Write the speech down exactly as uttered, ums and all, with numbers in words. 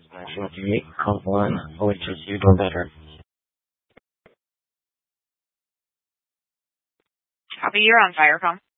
National T V, call one, which is you doing better. Copy, you're on Firefone.